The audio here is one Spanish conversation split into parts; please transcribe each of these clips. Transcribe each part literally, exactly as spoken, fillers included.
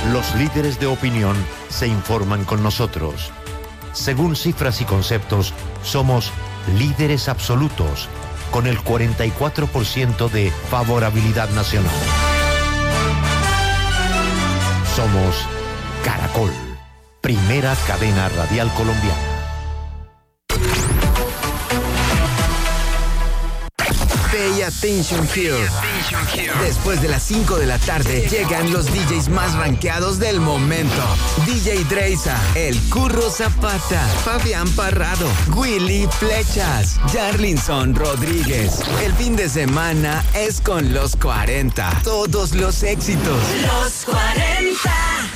Los líderes de opinión se informan con nosotros. Según cifras y conceptos, somos líderes absolutos, con el cuarenta y cuatro por ciento de favorabilidad nacional. Somos Caracol, primera cadena radial colombiana. Pay attention here. Después de las cinco de la tarde llegan los D Js más rankeados del momento. D J Dreiza, El Curro Zapata, Fabián Parrado, Willy Flechas, Jarlinson Rodríguez. El fin de semana es con los cuarenta. Todos los éxitos. Los cuarenta.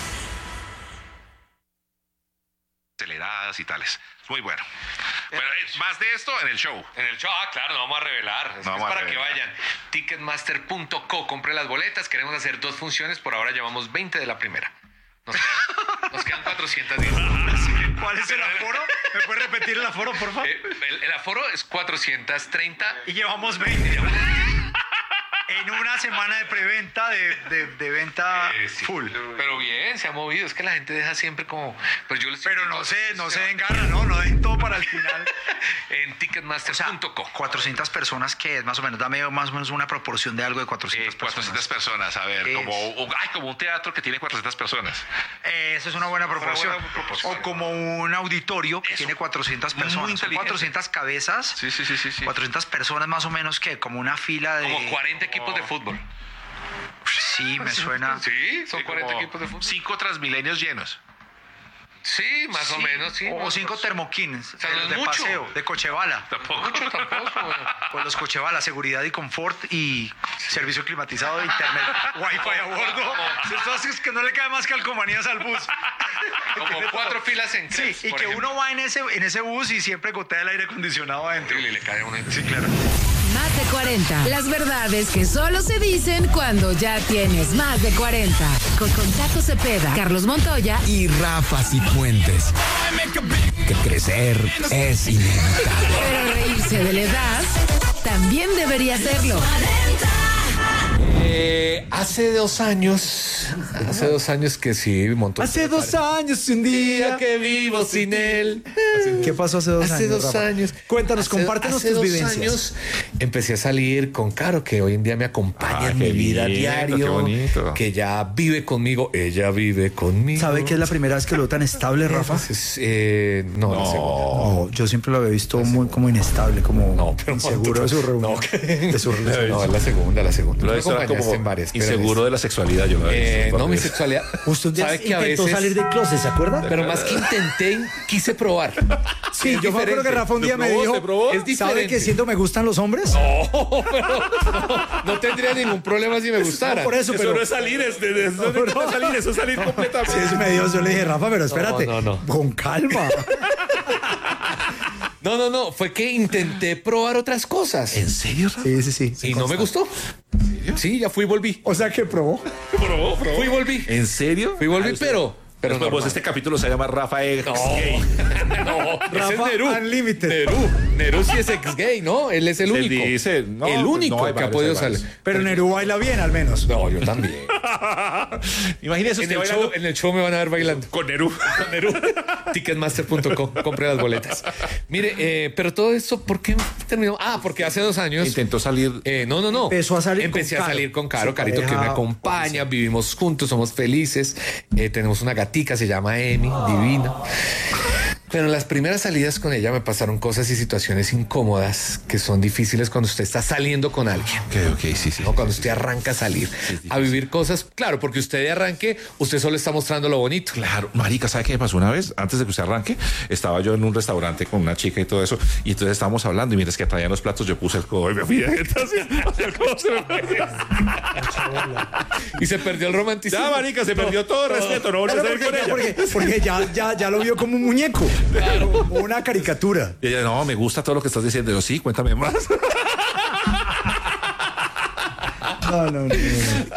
Aceleradas y tales. Muy bueno. Bueno, más de esto en el show. En el show, ah, claro, no vamos a revelar. Es, no es vamos para a revelar. que vayan. Ticketmaster punto co, compre las boletas. Queremos hacer dos funciones. Por ahora llevamos veinte de la primera. Nos quedan, nos quedan cuatrocientos diez. ¿Cuál es el aforo? ¿Me puedes repetir el aforo, por favor? Eh, el, el aforo es cuatrocientos treinta. Y llevamos veinte. En una semana de preventa, de, de, de venta Eh, sí, full. Pero bien, se ha movido. Es que la gente deja siempre como... Pues yo les Pero no se, no se den garra, ¿no? No den todo para el final. En Ticketmaster punto co. cuatrocientas personas, que es más o menos, dame más o menos una proporción de algo de cuatrocientas Eh, personas. cuatrocientas personas, a ver, Es- como, un- ay, como un teatro que tiene cuatrocientas personas. Eh, Eso es una buena proporción. buena proporción. O como un auditorio que Eso. tiene cuatrocientas Muy personas. Son inteligente. cuatrocientas cabezas. Sí, sí, sí, sí, sí. cuatrocientas personas más o menos, que como una fila de... Como cuarenta equipos de fútbol. Sí, me suena. Sí, son Sí, cuarenta como equipos de fútbol. Cinco Transmilenios llenos. Sí, más o menos, sí. O no, cinco pues, termoquines, o sea, no es de mucho. paseo, de Cochevala. Tampoco. Mucho tampoco. Bueno. Pues los Cochevala, seguridad y confort y servicio climatizado de internet, wifi a bordo. Entonces, que no le cae más calcomanías al bus. Como cuatro filas en Sí, Crepes, y por que ejemplo. uno va en ese, en ese bus y siempre gotea el aire acondicionado adentro. Y le cae a uno. Sí, claro. Más de cuarenta. Las verdades que solo se dicen cuando ya tienes más de cuarenta. Con, con Taco Cepeda, Carlos Montoya Y Rafa Cifuentes. Que crecer es inevitable. Pero reírse de la edad también debería serlo. Eh, hace dos años, hace dos años que sí, montó. Hace dos años, un día. que vivo sin él. ¿Qué pasó hace dos Hace años? dos Rafa? años. Cuéntanos, Hace- compártenos hace tus dos vivencias. años empecé a salir con Caro, que hoy en día me acompaña Ah, en qué mi vida lindo, diario, qué bonito. que ya vive conmigo, ella vive conmigo. ¿Sabe que es la primera vez que lo veo tan estable, Rafa? Entonces, eh, no, la segunda. No, yo siempre lo había visto muy como inestable, como No, pero inseguro de su reunión. no, que- de su relación. No, es la segunda, la segunda. Lo Tú he me visto era acompañaste como en varias, pero inseguro es- de la sexualidad. Yo lo he Eh, visto no, mi varias. sexualidad. Usted un día ¿Sabe que a intentó veces salir del closet, ¿se acuerda? Pero más que intenté, quise probar. Sí, Es yo me acuerdo diferente. que Rafa un ¿Te día me probó? dijo, ¿Te probó? Es ¿sabe diferente. que siento me gustan los hombres? No, pero no, no tendría ningún problema si me gustara. No, por eso, Eso pero... no es salir, es, de, de- eso no es salir, eso es salir completamente. Sí, eso me dio, yo le dije, Rafa, pero espérate, no, no. con calma. No, no, no. Fue que intenté probar otras cosas. ¿En serio, Rafa? Sí, sí, sí. Y no me gustó. Sí, ya fui y volví. O sea, que probó. ¿Probó, probó? Fui y volví. ¿En serio? Fui y volví, Ah, usted- pero... Pero Pues, normal. este capítulo se llama Rafa Ex No, Gay. no, ese es Rafa Nerú. Unlimited. Nerú. Nerú sí es ex gay, ¿no? Él es el Se único. dice, no, el pues, único no, hay que ha varios, podido hay varios. salir. Pero Nerú baila bien, al menos. No, yo también. Imagínese En usted el, bailando show, en el show me van a ver bailando. con Nerú. Con Nerú. Ticketmaster punto com. Compre las boletas. Mire, eh, pero todo esto, ¿por qué terminó? Ah, porque hace dos años. Intentó salir. Eh, no, no, no. Empezó a salir Empecé con a Caro. salir con Caro, Su Carito, que pareja me acompaña, vivimos juntos, somos felices. Eh, tenemos una gatica, se llama Emi, divina. Pero en las primeras salidas con ella me pasaron cosas y situaciones incómodas que son difíciles cuando usted está saliendo con alguien. Ok, ok, sí, sí. ¿No? Cuando usted arranca a salir, a vivir cosas. Claro, porque usted de arranque, usted solo está mostrando lo bonito. Claro, marica, ¿sabe qué me pasó una vez? Antes de que usted arranque, estaba yo en un restaurante con una chica y todo eso, y entonces estábamos hablando, y mientras que traían los platos, yo puse el codo y me fui. Entonces, el codo se me fue. Y se perdió el romanticismo. Ya, marica, se perdió todo el respeto, no volví a Claro, salir con porque, ella. porque, porque ya, ya, ya lo vio como un muñeco, como una caricatura. Y ella, no, me gusta todo lo que estás diciendo. Yo, sí, cuéntame más. No, no, no, no.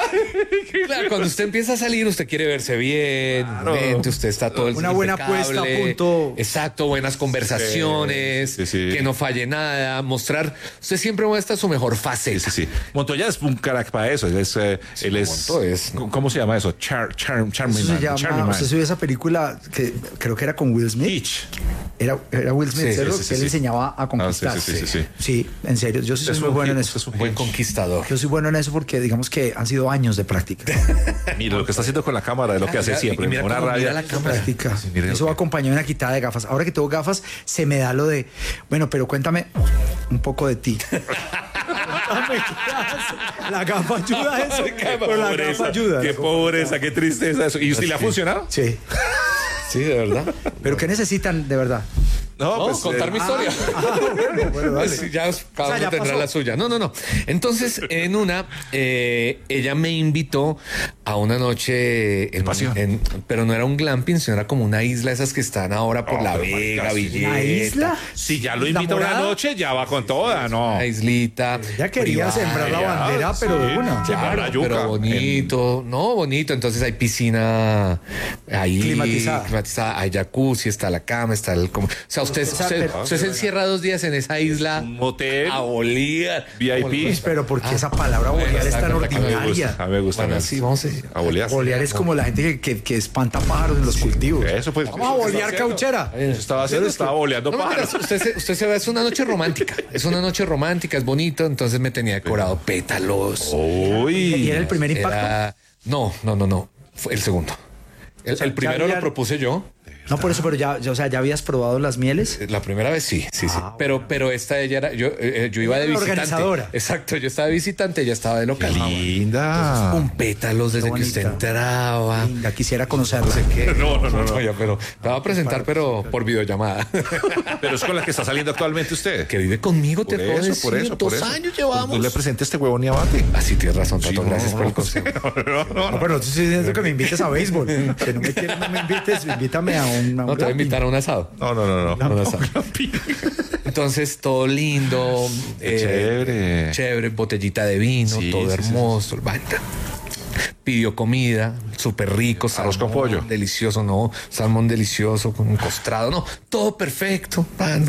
Claro, cuando usted empieza a salir, usted quiere verse bien, mente, usted está todo el Una buena impecable. puesta a punto. Exacto, buenas conversaciones, Sí, sí, sí. que no falle nada, mostrar. Usted siempre muestra su mejor faceta. Sí, sí. Montoya es un crack para eso. Él es, eh, él es, Monto es- ¿cómo se llama eso? Char, char, charming Eso se man, llama, charming man. usted subió esa película que creo que era con Will Smith. Peach. Era, era Will Smith, Sí, ¿cierto? sí, sí, que él sí. enseñaba a conquistar. Ah, sí, sí, sí, sí, sí. Sí, en serio, yo sí soy Es muy un bueno en hit, eso. es un Buen conquistador. Yo soy bueno en eso porque digamos que han sido años de práctica. Mira lo que está haciendo con la cámara es lo que Ah, hace mira, siempre. y mira Una cómo mira rabia. la cámara. Práctica. mire lo Eso va que- acompañado de una quitada de gafas. Ahora que tengo gafas, se me da lo de, bueno, pero cuéntame un poco de ti. Cuéntame qué haces. La gafa ayuda a eso. Pero la gafa ayuda. Qué pobreza, qué tristeza eso. ¿Y usted le ha funcionado? Sí. Sí, de verdad. Pero ¿qué necesitan de verdad? No, No, contar eh, mi historia. Ah, bueno, bueno, dale. Pues ya cada O sea, uno ya tendrá pasó. la suya. No, no, no. Entonces, en una, eh, ella me invitó a una noche en, pasión. en- pero no era un glamping, sino era como una isla, esas que están ahora por Oh, La pero Vega, marica, sí. Villeta. ¿La isla? Si ya lo ¿La invita una morada? noche, ya va con toda, ¿no? Una islita. Ya quería privada. sembrar la ya, bandera, pero de sí. una. Ya. Claro, la yuca. pero bonito, no, bonito. Entonces hay piscina ahí Climatizada. climatizada, hay jacuzzi, está la cama, está el como, o sea, usted, O sea, usted, pero- usted se encierra dos días en esa isla Un motel. a bolear. V I P. Como el- Pues, pero ¿por qué Ah, esa palabra bueno, bolear es está tan perfecto. A mí me ordinaria? gusta, a mí me gusta. Bueno, me sí, gusta. vamos a A bolear. Bolear es como la gente que, que, que espanta pájaros en los cultivos. Eso pues. Vamos a bolear cauchera. Eso estaba haciendo, estaba boleando No, pájaros. mentira, usted, se, usted se ve, es una noche romántica. Es una noche romántica, es bonito. Entonces me tenía decorado pétalos. Uy. ¿Y era el primer impacto? Era- No, no, no, no. Fue el segundo. El, sea, el ya primero habían- lo propuse yo. No, por eso, pero ya, ya, o sea, ¿ya habías probado las mieles? La primera vez sí, sí, sí. Ah, pero, pero esta ella era, yo, eh, yo iba Ella de era la visitante. organizadora. Exacto, yo estaba de visitante, ella estaba de local. Linda. Con pétalos desde que usted bonita. entraba. Linda, quisiera conocerla. ¿Qué? No, no, no, no. Oye, pero te va a presentar, pero por videollamada. Pero es con la que está saliendo actualmente usted. Que vive conmigo, te Por puedo eso, decir. por eso, por Dos eso. años llevamos. No le presente este huevón ni abate. Así tienes razón, Tato. Sí, no, gracias no, por el no, consejo. No, pero no te estoy diciendo que me invites a béisbol. Que no me quieres, no me invites, invítame a un, a un No, te voy a glamping. invitar a un asado. No, no, no, no. Un asado. Entonces, todo lindo. Qué chévere. Chévere, botellita de vino, Sí, todo sí, sí, hermoso. el baño. Pidió comida, súper rico. Arroz con salmón pollo. Delicioso, no. Salmón delicioso, con un costrado, no. Todo perfecto. pan.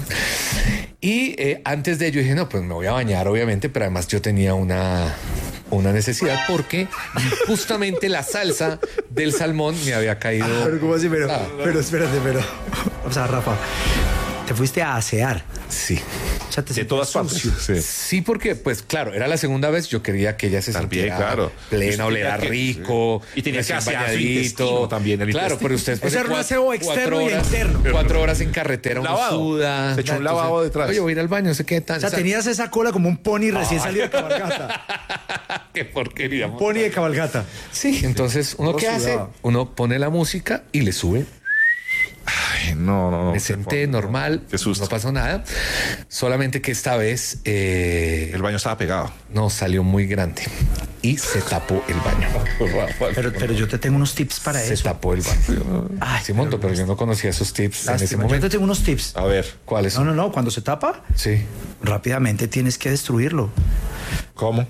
Y eh, antes de ello dije, no, pues me voy a bañar, obviamente, pero además yo tenía una, una necesidad porque justamente la salsa del salmón me había caído. Pero ¿cómo así? Pero, Ah. pero espérate, pero... O sea, Rafa, te fuiste a asear. Sí. O sea, te De sentías todas partes. sucio. Sí. Sí, porque, pues claro, era la segunda vez. Yo quería que ella se Estar bien, sintiera claro. Y plena, usted olera tenía que- rico. Y tenía que recién asear su bañadito. intestino también, el Claro, intestino. pero usted después Ese de era un cuatro- aseo externo cuatro y horas- interno. Cuatro horas en carretera, uno Lavado. suda. Se echó un Entonces, lavado detrás. Oye, voy a ir al baño, no sé qué tal. O sea, tenías esa cola como un pony recién salido de cabalgata. Qué porquería. Pony de cabalgata. Sí, entonces, ¿uno Todo qué hace? sudado. Uno pone la música y le sube. Ay, no, no, no. Me senté normal, Qué susto. no pasó nada. Solamente que esta vez eh, El baño estaba pegado. no salió muy grande y se tapó el baño. Pero, pero yo te tengo unos tips para Se eso. tapó el baño. Ay, Sí, monto, pero yo no conocía esos tips en ese Lástima. Yo momento. te tengo unos tips. A ver, ¿Cuáles? No, no, no. Cuando se tapa, Sí, rápidamente tienes que destruirlo. ¿cómo?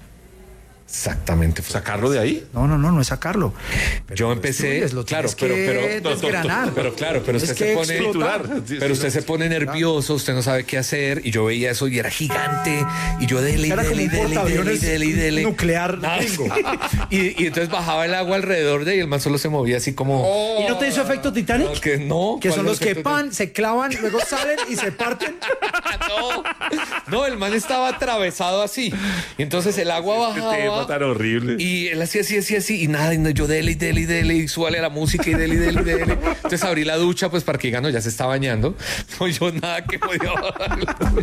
exactamente. ¿Sacarlo de ahí? No, no, no, no es sacarlo. Pero Yo lo empecé, destruyes, lo claro, tienes pero, que pero, no, no, desgranar. no, pero claro, pero Tienes usted que se pone, explotar. pero usted se pone nervioso, usted no sabe qué hacer, y yo veía eso y era gigante, y yo dele, y Era dele, y como un dele, y dele, y portaaviones dele, y dele. nuclear Ah, gringo. y, y entonces bajaba el agua alrededor de él y el man solo se movía así como... ¿Y no te hizo efecto Titanic? No, que no. Que son ¿cuál los que efecto? pan, se clavan, luego salen y se parten. No, no, el man estaba atravesado así. Y entonces el agua Qué tema bajaba. tan horrible. Y él hacía así, así, así, y nada, y no, yo dele, y dele, y dele, y súbale a la música, y dele, y dele, y dele. Entonces abrí la ducha, pues, para que digan, no, ya se está bañando. No, yo nada que podía bajar.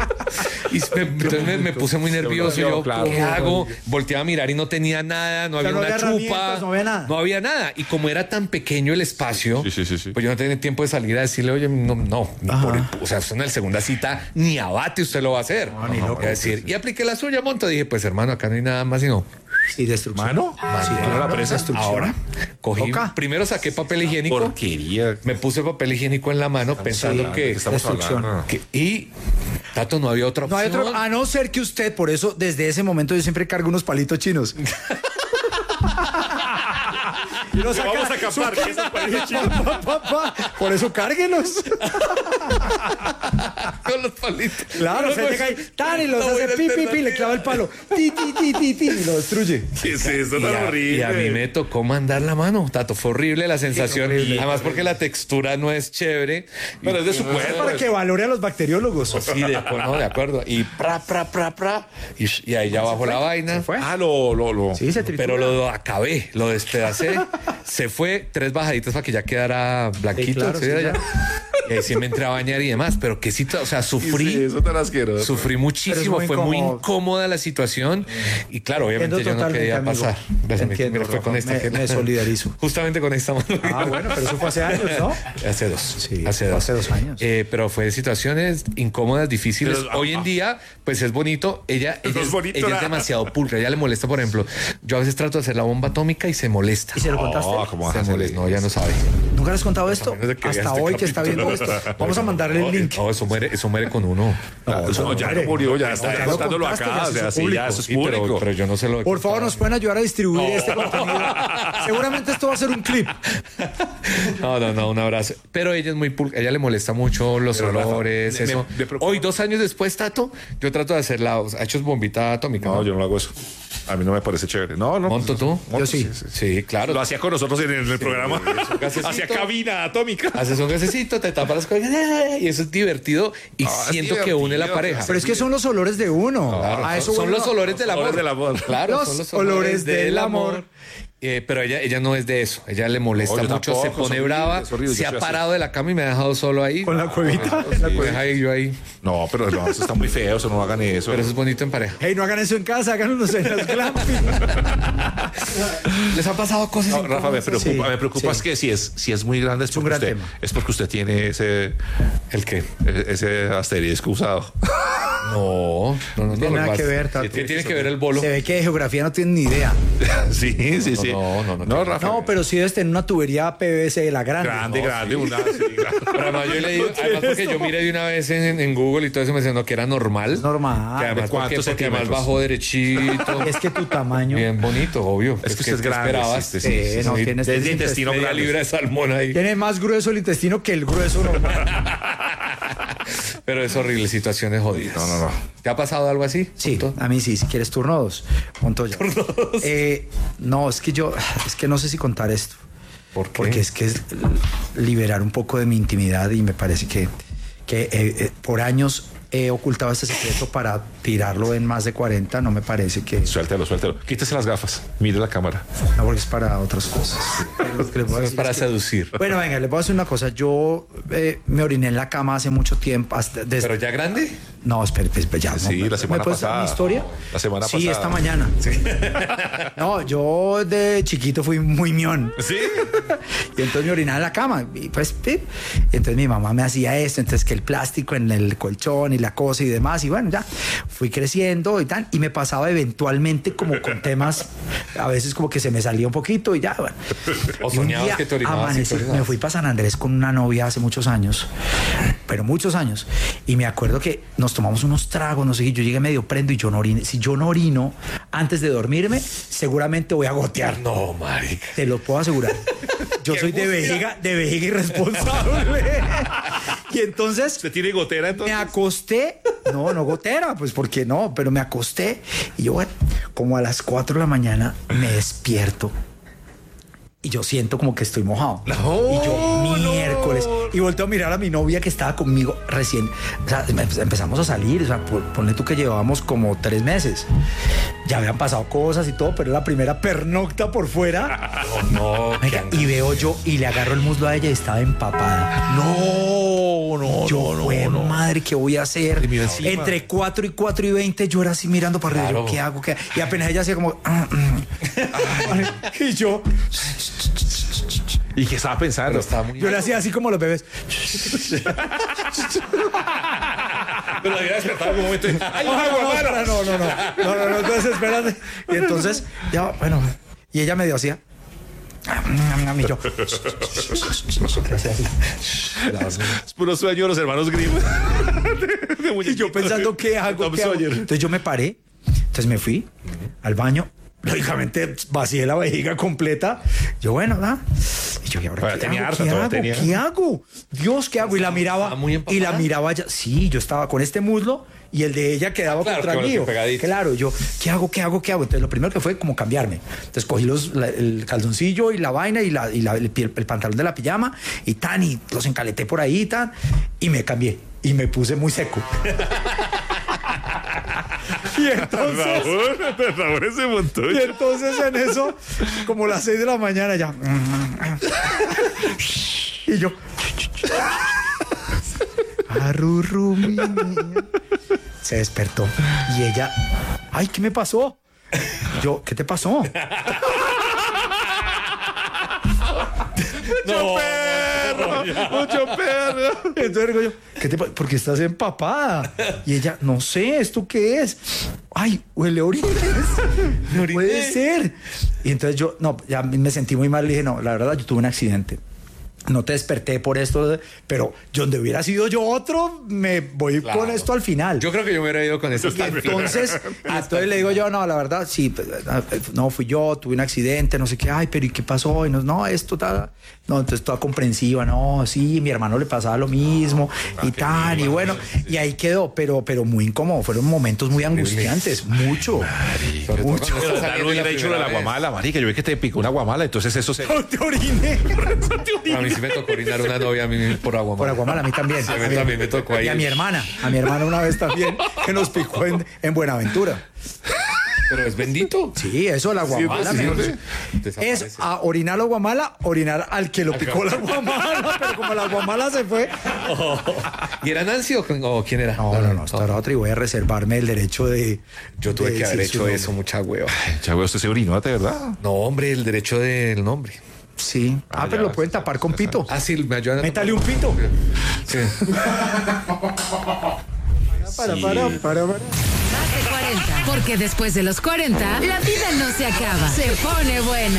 Y me, entonces me, me puse muy nervioso. Yo, Claro. ¿qué hago? Volteaba a mirar y no tenía nada, no sea, había no una había chupa. herramientas, no había nada. No había nada. Y como era tan pequeño el espacio, Sí, sí, sí, sí. pues yo no tenía tiempo de salir a decirle, oye, no, no, ni Ajá. por el- o sea, usted en la segunda cita ni abate usted lo va a hacer. No, ni loco. Voy a decir, y apliqué la suya, monto. Dije, pues hermano, acá no hay nada más sino. Y destrucción. ¿Mano? Sí, ¿Mano claro, la presa? destrucción. Ahora, cogí, Toca. primero saqué papel higiénico, Porquería. me puse papel higiénico en la mano pensando Sí, que, estamos destrucción. hablando. que- y Tato, no había otra No opción. hay otro, a no ser que usted, por eso desde ese momento yo siempre cargo unos palitos chinos. Y lo Te vamos a acampar, que es el país chino. Pa, pa, pa. Por eso cárguenos. Con los palitos. Claro, se llega ahí, tan y los No, hace buena pi, pi, pi, le alternativa. clava el palo. Ti, ti, ti, ti, ti, y lo destruye. ¿Qué es eso Y tan a, horrible? y a mí me tocó mandar la mano, Tato. Fue horrible la sensación. Además, porque la textura no es chévere. Pero es de su Es cuerpo. para que valore a los bacteriólogos. Sí, de acuerdo, no, de acuerdo. Y pra, pra, pra, pra. Y, y ahí ya bajó la vaina. fue. Ah, lo, lo, lo. Sí, se tritura. Pero lo acabé, lo despedacé. Se fue tres bajaditas para que ya quedara blanquito. Sí, claro, ¿sí? sí, Ya. Y ahí sí me entré a bañar y demás. Pero que sí, o sea, sufrí. Sí, eso tan asqueroso. Sufrí muchísimo, Pero es muy fue muy incómodo. incómoda la situación y claro, obviamente Entiendo yo no quería totalmente, amigo. pasar. Gracias, Entiendo, mira, fue con Rafa. esta Me- que- me solidarizo. Justamente con esta mano. Ah, bueno, pero eso fue hace años, ¿no? Hace dos. Sí, hace fue dos. hace dos años. Eh, pero fue situaciones incómodas, difíciles. Pero, Hoy ah, en día, pues es bonito. Ella, ella, No es es, bonito ella es nada. demasiado pulcra. Ella le molesta, por ejemplo. Yo a veces trato de hacer la bomba atómica y se molesta. ¿Y se lo contaste? Oh, ¿cómo vas Se a hacer molesta. No, ya no sabe. ¿Nunca le has contado esto? menos de que vea Hasta este hoy que está viendo capítulo. esto. Vamos a mandarle el link. No, eso muere, eso muere con uno. No, eso ya no murió, ya está ya lo contándolo contaste, acá. ya O se sea, hizo sí, público. ya eso es Sí, pero, público. pero yo no se lo he Por favor, contado. nos pueden ayudar a distribuir este contenido. Seguramente esto va a ser un clip. No, no, no, un abrazo. Pero ella es muy pulcra, ella le molesta mucho los Pero, Rafa, olores, me- eso. me- me preocupa. Hoy, dos años después, Tato, yo trato de hacerla, o sea, ha hecho bombita atómica. No, ¿no? yo no hago eso. A mí no me parece chévere. No, no. ¿Monto tú? Monto, Yo sí. Sí, claro. Lo hacía con nosotros en el, en el programa. gasecito. Hacia cabina atómica. Haces un gasecito, te tapas las cosas y eso es divertido y Ah, es siento que une la divertido, pareja. Pero es que son los olores de uno. Claro, A eso son vuelvo los a- olores del amor. olores del amor. Claro, Los son los olores del amor. Eh, pero ella, ella no es de eso. Ella le molesta No, yo mucho, tampoco, se es pone horrible, brava, es horrible, yo se ha soy así. parado de la cama y me ha dejado solo ahí. Con la cuevita. Sí, me deja ahí, yo ahí. No, pero no, eso está muy feo, eso no hagan eso. Pero eso es bonito en pareja. Hey, no hagan eso en casa, háganlo en las glamping. ¿Les ha pasado cosas? No, Rafa, me preocupa, Sí, me preocupa sí. es que si es, si es muy grande es, un porque gran usted, tema. es porque usted tiene ese, ¿El qué? ese asterisco usado. No, no, no. tiene no, nada lo que vas- ver, Tato. ¿Qué tiene que ver el bolo? Se ve que de geografía no tienen ni idea. Sí, sí, sí. no, no, no, No, Rafa. No, pero sí debes tener una tubería P V C de la grande. grande, ¿no? grande, una, sí, grande. Pero además yo he leído, además porque yo miré de una vez en, en Google y todo eso me decían no, que era normal. Es normal. Que además, ¿De cuántos porque, porque además centímetros? bajó derechito. Es que tu tamaño. Bien bonito, obvio. Es que usted es ¿qué grande, esperabas? sí, Sí, sí, sí, no, sí. tienes Desde tienes intestino Media grande. libra de salmón ahí. Tiene más grueso el intestino que el grueso normal. Pero es horrible, situaciones jodidas. No, no, no. ¿Te ha pasado algo así? Sí, ¿Punto? a mí sí, si quieres turno dos. Montoya. Eh, no, es que yo, es que no sé si contar esto. ¿Por qué? Porque es que es liberar un poco de mi intimidad y me parece que, que eh, eh, por años he ocultado este secreto para tirarlo en más de cuarenta. No me parece que... Suéltelo, suéltelo. Quítese las gafas. Mire la cámara. No, porque es para otras cosas. Lo que les voy a Eso es decir para es que- seducir. Bueno, venga, les voy a decir una cosa. Yo eh, me oriné en la cama hace mucho tiempo. Hasta desde- ¿Pero ya grande? No, espere, pues, pues, ya. Sí, no, la semana ¿me puedes dar pasada. mi historia? La semana sí, pasada. esta mañana. No, yo de chiquito fui muy mión. Sí. Y entonces me orinaba en la cama. Y pues, pip. Y entonces mi mamá me hacía esto. Entonces que el plástico en el colchón y la cosa y demás. Y bueno, ya fui creciendo y tal. Y me pasaba eventualmente como con temas, a veces como que se me salía un poquito y ya, bueno. O Y un soñabas día que te orinabas y amanecí- te orinabas. me fui para San Andrés con una novia hace muchos años, pero muchos años. Y me acuerdo que nos tomamos unos tragos, no sé, y yo llegué medio prendo y yo no orine. Si yo no orino antes de dormirme, seguramente voy a gotear. No, marica. Te lo puedo asegurar. Yo soy de vejiga, de vejiga irresponsable. Y entonces ¿Usted tiene gotera me entonces? acosté, no, no gotera, pues porque no, pero me acosté y yo, bueno, como a las cuatro de la mañana me despierto y yo siento como que estoy mojado. y yo, miércoles. Y volteo a mirar a mi novia que estaba conmigo recién. O sea, empe- empezamos a salir. O sea, pon- ponle tú que llevábamos como tres meses. Ya habían pasado cosas y todo, pero era la primera pernocta por fuera. No, Oiga, qué y veo yo y le agarro el muslo a ella y estaba empapada. No, no, Yo, no, fue, no, no. madre, ¿qué voy a hacer? Y mira encima. Entre cuatro y cuatro y veinte, yo era así mirando para arriba. Claro. Yo, ¿qué hago? ¿Qué? Y apenas ella hacía como... "Ah, mm". Y yo, ¿Y qué estaba pensando? Pero estaba muy... yo le hacía así como los bebés. Pero la había despertado en un momento. y- ¡Ay, No, no, no, no, hermano! espera, no, no, no, no, no, no, entonces espérate. Y entonces, ya, bueno, y ella me dio así. Y yo, Es puro sueño de los hermanos Grimm. De- de y yo muñequito. pensando, ¿qué hago? Tom ¿Qué hago? Sawyer. Entonces yo me paré, entonces me fui al baño, lógicamente vacié la vejiga completa. Yo, bueno, ¿verdad? Y yo, ¿y ahora qué tenía hago? harta, ¿Qué todavía hago? tenía. ¿Qué hago? Dios, ¿qué hago? Y la miraba, ¿Estaba muy empapada? y la miraba ya. Sí, yo estaba con este muslo y el de ella quedaba Ah, claro, contra que el bueno, mío. que pegadito. Claro, yo, ¿qué hago? ¿Qué hago? ¿Qué hago? Entonces lo primero que fue como cambiarme. Entonces cogí los, la- el calzoncillo y la vaina y, la, y la- el, pi- el pantalón de la pijama y tan, y los encaleté por ahí y tan, y me cambié. Y me puse muy seco. Y entonces, Raúl se montó. y entonces en eso, como las seis de la mañana ya. Y yo. Arrurru, mi niña. Se despertó. Y ella, ay, ¿qué me pasó? Yo, ¿qué te pasó? ¡Mucho perro! ¡Mucho perro! Entonces digo yo, ¿qué te pasa? Porque estás empapada. Y ella, no sé, ¿esto qué es? Ay, huele a orines. No puede ser. Y entonces yo, no, ya me sentí muy mal. Le dije, no, la verdad, yo tuve un accidente. No te desperté por esto, pero yo, donde hubiera sido yo otro, me voy Claro. con esto al final. Yo creo que yo me hubiera ido con eso. Y entonces, entonces le digo yo, no, la verdad, sí, no, fui yo, tuve un accidente, no sé qué, ay, pero ¿y qué pasó? Y no, no, esto, tal. No, entonces toda comprensiva, no, sí, mi hermano le pasaba lo mismo y tal, y bueno, y ahí quedó, pero, pero muy incómodo, fueron momentos muy angustiantes, mucho. Sobre todo mucho. cuando estás Ya saliendo lo hubiera la hecho lo de la primera vez. guamala, marica. Yo vi que te picó una guamala, entonces eso se... No te oriné. A mí sí me tocó orinar una novia a mí por agua. Por Aguamala, a mí también. Sí, a mí A mí- también me tocó ahí. Y a mi hermana, a mi hermana una vez también, que nos picó en, en Buenaventura. Pero es bendito. Sí, eso, la guamala. sí, mejor sí. dicho. Desaparece. Es a orinar la guamala, orinar al que lo picó la guamala, pero como la guamala se fue. ¿Y era Nancy o, o quién era? No, no, no, esta era otra y voy a reservarme el derecho de. Yo tuve de que haber decir su hecho nombre. eso, mucha hueva. Ya veo, usted se orinó, ¿de verdad? No, hombre, el derecho del nombre. Sí. Ah, Ah, pero ya, lo pueden ya, tapar ya, con ya pito. Ah, sí, me ayudan a Métale un pito. Sí. Para, para, para, para. Más de cuarenta. Porque después de los cuarenta, la vida no se acaba. Se pone buena.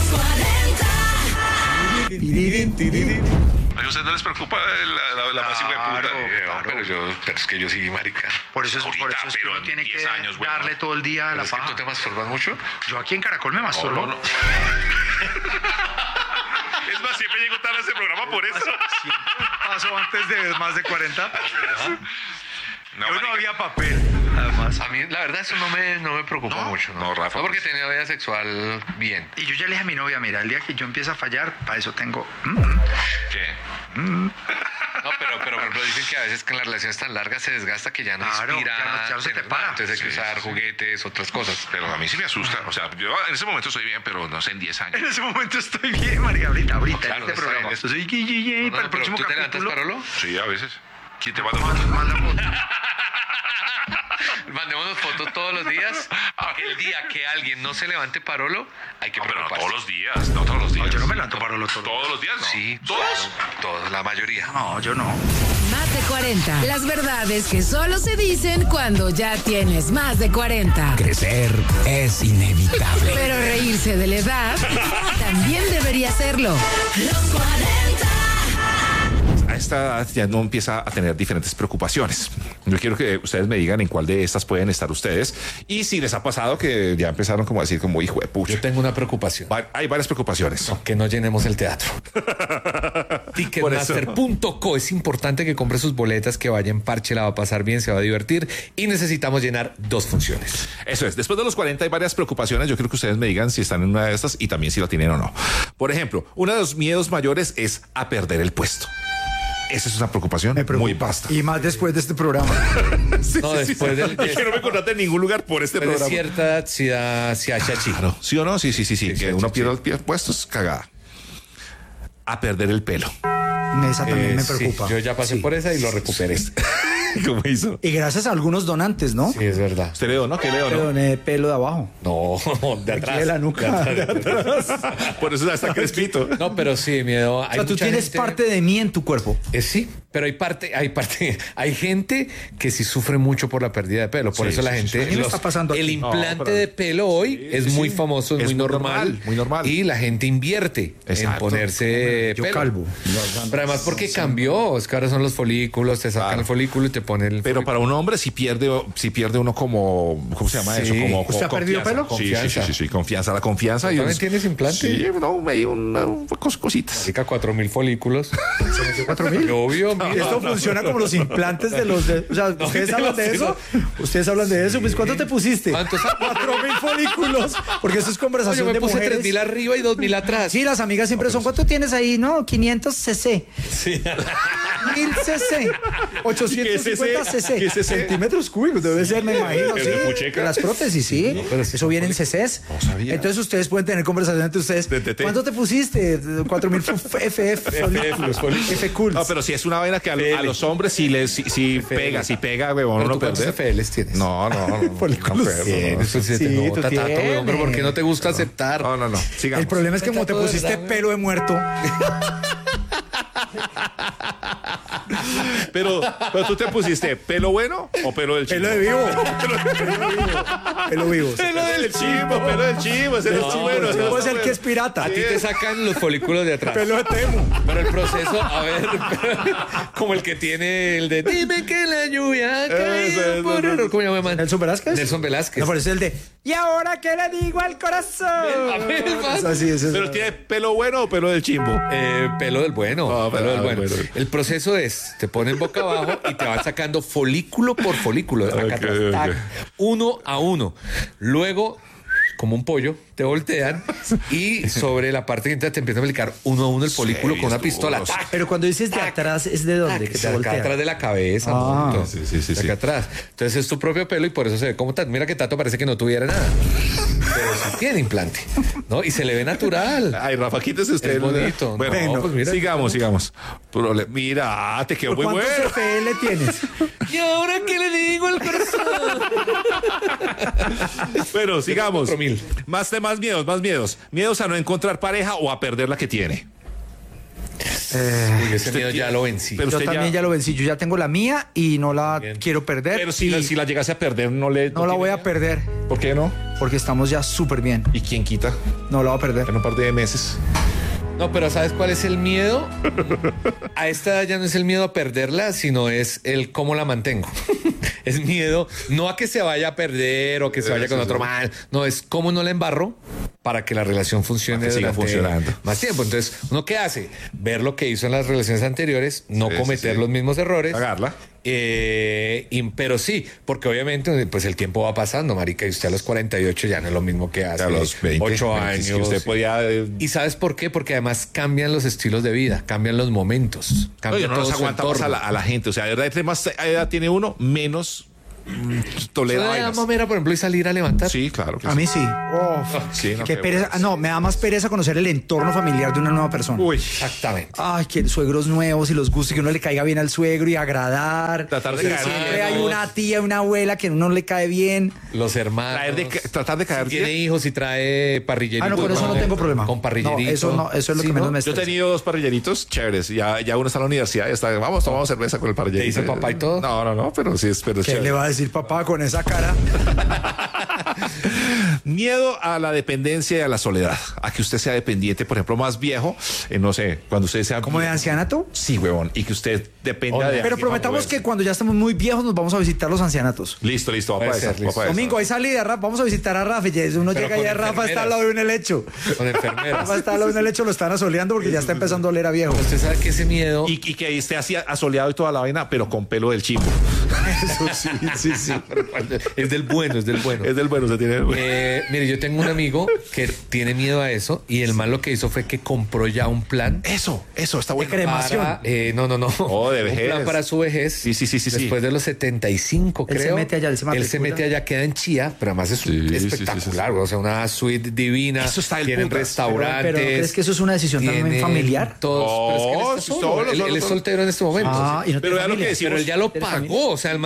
¿A usted no les preocupa la, la, la pasiva de puta? Claro, Eh, claro. Pero yo, pero es que yo sí, marica. Por eso es, por Ahorita, eso es que pero uno en tiene diez que años, güey, darle ¿no? todo el día a la ¿Es que paja. tú te masturbas mucho? Yo aquí en Caracol me masturbo. No, no, no. Es más, siempre llego tarde a ese programa por eso. Paso antes de más de cuarenta. No, Yo no marica. había papel, además. A mí, la verdad, eso no me, no me preocupa No, mucho. no, Rafa, No, porque pues. tenía vida sexual bien. Y yo ya le dije a mi novia, mira, el día que yo empiece a fallar, para eso tengo... mm, ¿Qué? No, pero, pero por ejemplo, dicen que a veces que en las relaciones tan largas se desgasta que ya no Claro, inspira. ya no- ya no se te tener para. nada. Entonces hay que Sí, usar sí, sí. juguetes, otras cosas. Pero a mí sí me asusta. O sea, yo en ese momento estoy bien, pero no sé, en diez años. En ese momento estoy bien, María, ahorita, ahorita, Claro, en este está programa. bien. Esto soy Guille No, no, para el pero próximo ¿tú te levantas, capítulo. Parolo? Sí, a veces. ¿Quién te manda Manda, manda foto. Mandémonos fotos todos los días. El día que alguien no se levante Parolo, hay que No, pero no preocuparse. todos los días, no todos los días. No, yo no me levanto para lo todo. ¿Todos los días? No. Sí, ¿Todos? Todos, la mayoría. No, yo no. Más de cuarenta. Las verdades que solo se dicen cuando ya tienes más de cuarenta. Crecer es inevitable. Pero reírse de la edad también debería serlo. Los cuarenta. A esta edad ya no empieza a tener diferentes preocupaciones. Yo quiero que ustedes me digan en cuál de estas pueden estar ustedes y si les ha pasado que ya empezaron como a decir como hijo de pucha. Yo tengo una preocupación. Va- Hay varias preocupaciones. No, que no llenemos el teatro. Ticketmaster punto co. Es importante que compre sus boletas, que vaya en parche, la va a pasar bien, se va a divertir y necesitamos llenar dos funciones. Eso es. Después de los cuarenta hay varias preocupaciones. Yo quiero que ustedes me digan si están en una de estas y también si la tienen o no. Por ejemplo, uno de los miedos mayores es a perder el puesto. Esa es una preocupación Me preocupa. muy vasta. Y más después de este programa. Sí, No, sí, sí, después sí. del- Y que no me contrate en ningún lugar por este Pero de programa. cierta edad sí da, sí da chachi. Claro. ¿Sí o no? Sí, sí, sí, sí. Sí, que sí, uno sí, pierda sí. el pie puesto es cagada. A perder el pelo. Esa también Eh, me sí, preocupa. yo ya pasé Sí. por esa y lo recuperé. ¿Cómo hizo? Y gracias a algunos donantes, ¿no? Sí, es verdad. Usted leo, ¿no? ¿Qué leo, Te no? doné pelo de abajo. No, de Aquí atrás. de la nuca. De atrás. Por eso está crespito. No, pero sí, miedo. O sea, tú tienes parte de mí en tu cuerpo. Eh, sí, Pero hay parte, hay parte, hay gente que sí sufre mucho por la pérdida de pelo. Por Sí, eso la sí, sí, gente, sí. ¿Qué me los- está pasando el aquí? implante No, pero- de pelo hoy Sí, es sí, muy sí. famoso, es, Es muy muy normal, normal, muy normal. Y la gente invierte Exacto. en ponerse Yo pelo. calvo. Pero además porque cambió, es que ahora son los folículos, te sacan Claro. el folículo y te ponen el Pero folículo. para un hombre si pierde, si pierde uno como, ¿cómo se llama Sí. eso? Como, ¿Usted ha como perdido confianza. pelo? Sí, sí, sí, Confianza. sí, sí, confianza, la confianza. ¿Tú y también un- tienes implante? Sí, no, me dio una, cos- cositas. Marica, cuatro mil folículos. ¿Se metió cuatro mil? Obvio, Y mira. esto funciona como los implantes de los... De, o sea, ¿ustedes no, hablan de sí, eso? ¿Ustedes hablan de eso? Pues, ¿cuánto te pusiste? ¿Cuántos? Cuatro mil folículos. Porque eso es No, conversación yo me de puse mujeres. tres mil arriba y dos mil atrás. Sí, las amigas siempre son... ¿Cuánto tienes ahí? No, quinientos cc. Sí. mil cc. ochocientos cincuenta ¿Qué es ese? ¿Qué es cc. ese? Centímetros cúbicos, debe ser, me imagino. ¿El Sí, de pucheca? de las prótesis, sí. Eso viene en cc's. No sabía. Entonces ustedes pueden tener conversación entre ustedes. De T T. ¿Cuánto te pusiste? cuatro mil F F. folículos. F cool. No, pero si es una vaina que a, a los hombres si les si, si pega, si pega, huevón, Pero no tú cuántos perder. F Ls tienes. No, no, no. no, Folículos. no, perdo, Tienes, no. pues, se te Sí, nota, tú tato, weón, pero ¿por qué tienes. no te gusta aceptar? No, no, no. Sigamos. El problema es que como te Todo de pusiste verdad, güey. pelo de muerto. Pero, pero tú te pusiste pelo bueno o pelo del Pelo chivo. de vivo. Pelo vivo. Pelo vivo. Pelo del chivo, pelo del chivo, ese es el No, chivo. pero ese no Puede está ser que es bueno. pirata. A ti te sacan los folículos de atrás. Pelo de temo. Pero el proceso, a ver, como el que tiene el de dime que la lluvia ha Eso, caído eso, por eso. error. ¿Cómo se llama, man? ¿Nelson Velázquez? Nelson Velázquez. Me parece el de ¿y ahora qué le digo al corazón? A ver, man. Es así, es Pero tiene pelo bueno o pelo del chimbo. Eh, pelo del bueno, Ah, pelo del ah, bueno. bueno. El proceso es, te ponen boca abajo y te van sacando folículo por folículo, acá Ok, atrás, ok. tac, uno a uno. Luego, como un pollo, te voltean y sobre la parte que entra te empiezan a aplicar uno a uno el folículo Sí, con una estuvo pistola. grosso. tac, Pero cuando dices de tac, atrás, ¿es de dónde? tac, Que de te acá voltea. atrás de la cabeza, Ah. monto. Sí, sí, sí, De sí. acá atrás. Entonces es tu propio pelo y por eso se ve como Tato. Mira que Tato parece que no tuviera nada. Pero sí tiene implante, ¿no? Y se le ve natural. Ay, Rafa, quítese usted. Es el- bonito. Bueno, No, pues mira. sigamos, sigamos. Prole- Mira, te quedó muy ¿Cuántos bueno. F L tienes? ¿Y ahora qué le digo al corazón? Bueno, sigamos. Cuatro mil. Más de más miedos, más miedos. Miedos a no encontrar pareja o a perder la que tiene. Uy, ese miedo ya lo vencí. Pero Yo usted también ya... lo vencí. Yo ya tengo la mía y no la Bien. quiero perder. Pero si, y la, si la llegase a perder, no le. no la tiene voy a miedo? perder ¿Por qué no? porque estamos ya súper bien. ¿Y quién quita? No la voy a perder. En un par de meses. No, pero ¿sabes cuál es el miedo? A esta edad ya no es el miedo a perderla, sino es el cómo la mantengo. Es miedo no a que se vaya a perder o que se vaya Eso, con otro sí. mal. No, es cómo no la embarro para que la relación funcione Para que siga durante funcionando. más tiempo. Entonces, ¿uno qué hace? Ver lo que hizo en las relaciones anteriores, no Sí, cometer sí, sí. los mismos errores. Pagarla. Eh, y- pero sí, porque obviamente pues el tiempo va pasando, marica, y usted a los cuarenta y ocho ya no es lo mismo que hace A los veinte, ocho veinte, años. que usted podía. eh, ¿Y sabes por qué? Porque además cambian los estilos de vida, cambian los momentos, cambia Oye, no todo nos su aguantamos a entorno. la, a la gente. O sea, de verdad, entre más edad tiene uno, menos mm, tolera ¿No le da vainas. mamera, por ejemplo, y salir a levantar? Sí, claro. que A sí. mí sí. Uf, Sí, no, qué qué pereza. bueno. Ah, no, me da más pereza conocer el entorno familiar de una nueva persona. Uy. Exactamente. Ay, que suegros nuevos y los gustos, que uno le caiga bien al suegro y agradar. Tratar de Y caer siempre bien. hay una tía, una abuela que a uno le cae bien. Los hermanos. Traer de ca- tratar de caer Si tiene bien. hijos y trae parrillerito. Ah, no, con eso no tengo problema. Con parrillerito. No, eso no, eso es lo Sí, que menos ¿no? me Yo he estresa. tenido dos parrilleritos chéveres. Ya, ya uno está en la universidad y está, vamos, tomamos cerveza con el parrillerito. ¿Te dice papá y todo? No, no, no, pero sí es, pero es ¿Qué chévere. le va a decir papá con esa cara? Miedo a la dependencia y a la soledad. A que usted sea dependiente, por ejemplo, más viejo, eh, no sé, cuando usted sea. ¿Como de ancianato? Sí, huevón. Y que usted dependa Hola. de. Pero alguien prometamos para que moverse. cuando ya estamos muy viejos nos vamos a visitar los ancianatos. Listo, listo, va Puede para ser, esa, va listo. para esa. Domingo, hay salida, Rafa. Vamos a visitar a Rafa. Y ya uno Pero llega con y Rafa está enfermeras. al lado de un helecho. Con enfermeras. Rafa está al lado de un helecho, lo están asoleando porque ya está empezando a oler a viejo. Usted sabe que ese miedo. Y, y que esté así asoleado y toda la vaina, pero con pelo del chivo. Eso sí, sí, sí. Es del bueno, es del bueno. Es del bueno, se tiene el bueno. Eh, mire, yo tengo un amigo que tiene miedo a eso y el man lo que hizo fue que compró ya un plan Eso, eso, está bueno. crema? Cremación. para, eh, no, no, no. Oh, de Un vejez. plan para su vejez. Sí, sí, sí, sí, sí. Después de los setenta y cinco, Él se creo. mete allá, él se matricula. mete allá, queda en Chía, pero además es Sí, sí, sí, espectacular. sí, sí. O sea, una suite divina. Eso está del Tienen putas. restaurantes. Pero, pero ¿crees que eso es una decisión también tienen familiar? Todos, pero es que él Oh, está sí, solo. solo, él, solo, él es solo. soltero en este momento. Ah, y no Pero tiene vea lo que familia. decimos. Pero él ya lo ¿Tienes pagó. familia? O sea, el man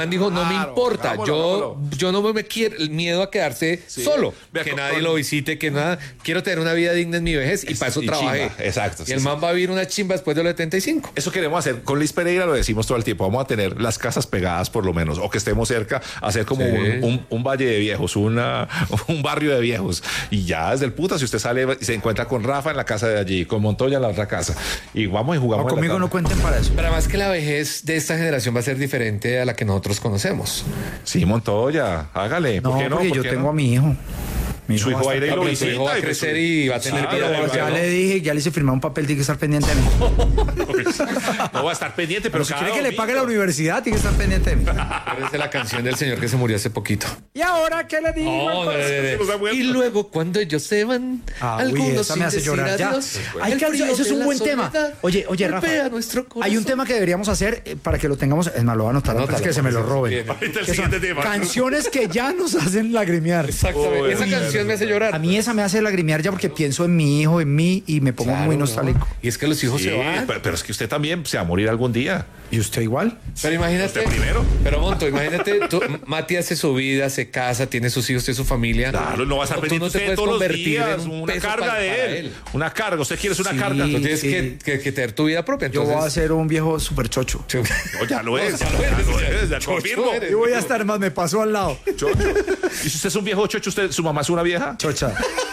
man dijo, no me Claro, importa, hagámoslo, yo, hagámoslo. yo no me quiero, el miedo a quedarse Sí. solo, Vea, que con- nadie con- lo visite, que nada, quiero tener una vida digna en mi vejez y para eso y trabajé. chimba, exacto, Y sí, el sí. man va a vivir una chimba después de los setenta y cinco. Eso queremos hacer. Con Liz Pereira lo decimos todo el tiempo. Vamos a tener las casas pegadas por lo menos, o que estemos cerca, hacer como Sí. un, un- un valle de viejos, una, un barrio de viejos. Y ya desde el puta, si usted sale y se encuentra con Rafa en la casa de allí, con Montoya en la otra casa, y vamos y jugamos. No, en la conmigo no tarde. cuenten para eso. Pero además que la vejez de esta generación va a ser diferente a la que nosotros conocemos. Sí, Montoya, hágale. No, ¿Por qué no? porque ¿Por yo qué tengo no? a mi hijo. Mi Su hijo va va a a ir y estar- lo pero su visita. hijo va a y pues, crecer y va a sí, tener pero problemas, Ya ¿no? le dije, ya le hice firmar un papel, tiene que estar pendiente de mí. No va a estar pendiente, pero Pero si cada quiere que le pague la domingo. universidad, tiene que estar pendiente de mí. Pero esa es la canción del señor que se murió hace poquito. ¿Y ahora qué le digo? No, no, no, no, se nos ha no. muerto. Y luego cuando ellos se van, Ah, uy, algunos esa me sin hace decir llorar ya. adiós, Hay el que- frío eso es de un la buen tema. soledad Oye, oye, Rafa, golpea nuestro hay un corazón. tema que deberíamos hacer eh, para que lo tengamos. Es más, lo voy a anotar antes Anótalo, que se me lo porque roben. viene. Ahorita el Que son siguiente tema. canciones que ya nos hacen lagrimear. Exactamente. Uy, Esa uy, canción me hace llorar. A mí esa me hace lagrimear ya porque pienso en mi hijo, en mí y me pongo Claro, muy ¿no? nostálgico. Y es que los hijos Sí, se van. pero, pero es que usted también se va a morir algún día. ¿Y usted igual? Pero imagínate. ¿Usted primero? Pero Monto, imagínate, tú, Mati hace su vida, se casa, tiene sus hijos, tiene su familia. Claro, no va a estar Tú pendiente no te usted puedes todos los convertir días. en un Una peso carga para- de para él. Una carga. Usted quiere una Sí. carga. Tú tienes Sí. que, que, que tener tu vida propia. Yo Entonces, voy a ser un viejo súper chocho. No, ya lo es. ya lo eres, Ya lo ya- es, ya chocho confirmo. eres. Yo voy a estar más, me pasó al lado. Chocho. Y si usted es un viejo chocho, usted, su mamá es una vieja. Chocha.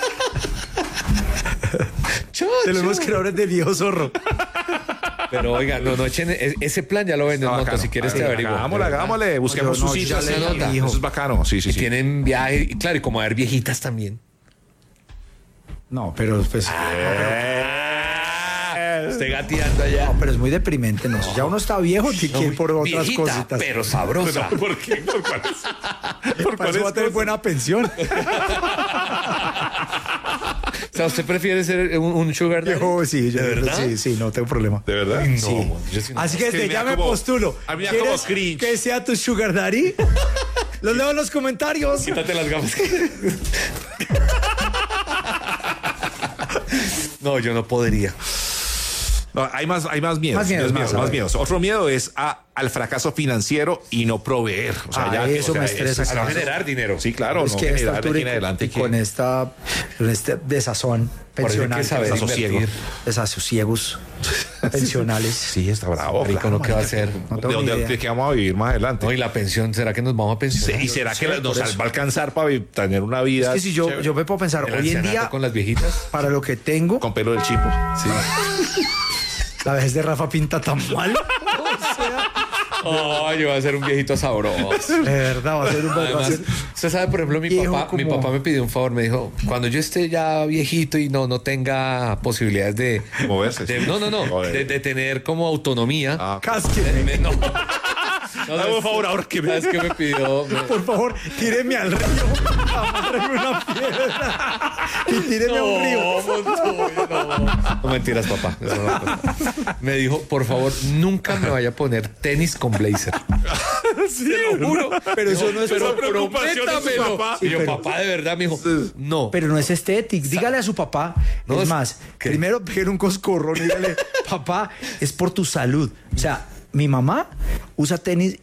Chocho. De los creadores del viejo zorro. Pero oiga, no, no echen e- ese plan, ya lo venden, Ah, Monto, bacano. si quieres Ah, te averiguo. Hagámosle, hagámosle. Busquemos No, sus yo sitios. ya le nota. dije, hijo. Eso es bacano. Sí, sí, Y sí. tienen viaje, y claro, y como haber viejitas también. No, pero pues. Esté gateando allá. No, pero es muy deprimente, ¿no? Si ya uno está viejo, que quiere ir por otras Viejita, cositas. pero sabrosa. ¿Por qué? ¿Por cuáles? ¿Por Para eso va a tener cosas? buena pensión. O sea, ¿usted prefiere ser un, un sugar daddy? Yo, sí, yo, ¿De verdad? sí, sí, no tengo problema. ¿De verdad? No, Sí. yo sí no. Así que Es que desde me ya da me como- postulo. a mí me da como ¿Quieres cringe. que sea tu sugar daddy? Los leo en los comentarios. Quítate las gafas. No, yo no podría. No, hay más, hay más miedos. Más miedos, más, más, a más ver. miedos. Otro miedo es a, al fracaso financiero y no proveer. O sea, Ah, ya, eso o sea, me estresa, eso- Para Claro. generar dinero. Sí, claro. es no que a esta generar de altura aquí y en con- adelante y que- con esta con este desazón Por eso hay pensional, que saber desasosiego. invertir. desasosiegos pensionales. Sí, está bravo. Rico, ¿no? ¿Qué va a hacer? No ¿De tengo ni dónde idea. de qué vamos a vivir más adelante? No, y la pensión, ¿será que nos vamos a Sí, pensionar? ¿Y será que Sí, nos por eso. va a alcanzar para vi- tener una vida? Es que si yo, chévere? yo me puedo pensar, El hoy en ancianato día, con las viejitas. para lo que tengo, Con pelo del chipo. Sí. la vejez de Rafa pinta tan mal. Oh, yo voy a ser un viejito sabroso. De verdad, va a ser un va a Además, ser- usted sabe, por ejemplo, mi viejo papá, mi como- papá me pidió un favor, me dijo, cuando yo esté ya viejito y no, no tenga posibilidades de, De moverse, de- sí. no, no, no, Joder. de, de tener como autonomía. Ah, Cásqueme. Me- no. No, Hazme un favor, ahora que me- ¿Sabes qué me pidió? Me- Por favor, tíreme al río. Amárreme una piedra. Y tíreme a un río. Montoya, no. No, mentiras, papá. Eso no pasa. Me dijo, por favor, nunca me vaya a poner tenis con blazer. Sí, lo juro. Pero eso no es Pero preocupación de su prométamelo. papá. Y yo, pero- papá, de verdad, me dijo, no. Pero no es estético. Dígale a su papá. No, es es- más, ¿qué? primero peguen un coscorrón y dígale, papá, es por tu salud. O sea, mi mamá usa tenis